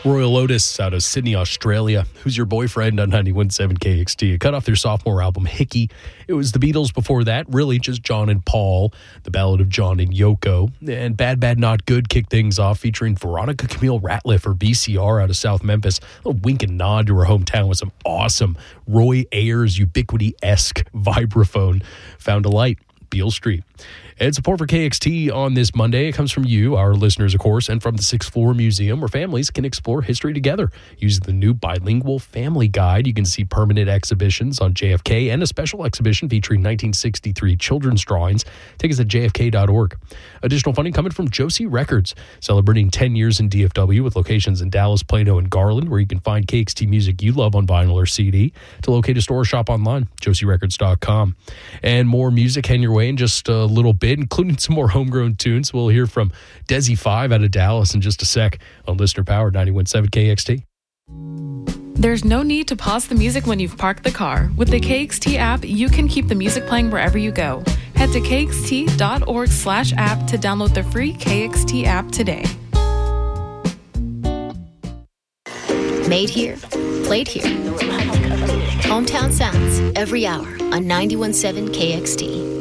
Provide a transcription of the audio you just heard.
Royal Otis out of Sydney, Australia. Who's Your Boyfriend on 91.7 KXT. It cut off their sophomore album, Hickey. It was the Beatles before that, really just John and Paul, the Ballad of John and Yoko. And Bad Bad Not Good kicked things off, featuring Veronica Camille Ratliff, or VCR, out of South Memphis. A little wink and nod to her hometown with some awesome Roy Ayers Ubiquity-esque vibraphone. Found a light, Beale Street. And support for KXT on this Monday. It comes from you, our listeners, of course, and from the Sixth Floor Museum, where families can explore history together. Using the new bilingual family guide, you can see permanent exhibitions on JFK and a special exhibition featuring 1963 children's drawings. Tickets at jfk.org. Additional funding coming from Josie Records, celebrating 10 years in DFW with locations in Dallas, Plano, and Garland, where you can find KXT music you love on vinyl or CD. To locate a store or shop online, josierecords.com. And more music heading your way in just a little bit, including some more homegrown tunes. We'll hear from Desi 5 out of Dallas in just a sec on Listener Power 91.7 KXT. There's no need to pause the music when you've parked the car. With the KXT app, you can keep the music playing wherever you go. Head to kxt.org/app to download the free KXT app today. Made here, played here. Hometown sounds every hour on 91.7 KXT.